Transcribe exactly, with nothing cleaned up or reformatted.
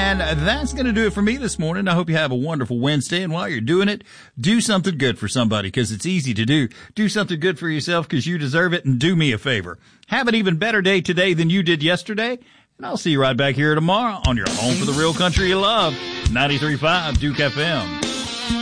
And that's going to do it for me this morning. I hope you have a wonderful Wednesday. And while you're doing it, do something good for somebody because it's easy to do. Do something good for yourself because you deserve it. And do me a favor. Have an even better day today than you did yesterday. And I'll see you right back here tomorrow on your home for the real country you love, ninety-three point five Duke F M.